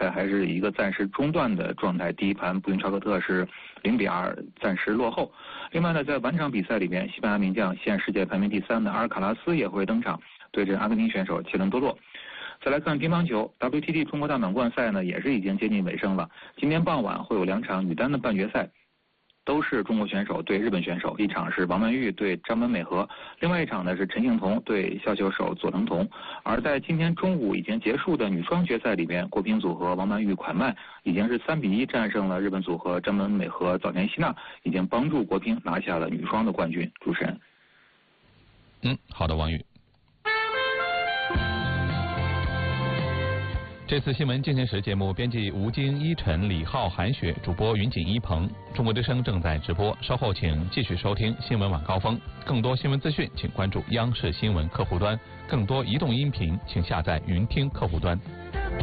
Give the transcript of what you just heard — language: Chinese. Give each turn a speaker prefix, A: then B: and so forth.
A: 赛还是一个暂时中断的状态，第一盘布云超克特是0-2暂时落后。另外呢，在晚场比赛里面，西班牙名将现世界排名第3的阿尔卡拉斯也会登场，对阵阿根廷选手切伦多洛。再来看乒乓球 ，WTT 中国大满贯赛呢也是已经接近尾声了。今天傍晚会有2场女单的半决赛，都是中国选手对日本选手，一场是王曼玉对张本美和，另外一场呢是陈幸同对校球手佐藤瞳。而在今天中午已经结束的女双决赛里边，国乒组合王曼玉款曼已经是3-1战胜了日本组合张本美和早田希娜，已经帮助国乒拿下了女双的冠军。主持人。
B: 好的，王宇。这次新闻进行时节目编辑吴京、依晨、李浩、韩雪，主播云锦、一鹏。中国之声正在直播，稍后请继续收听新闻晚高峰。更多新闻资讯，请关注央视新闻客户端；更多移动音频，请下载云听客户端。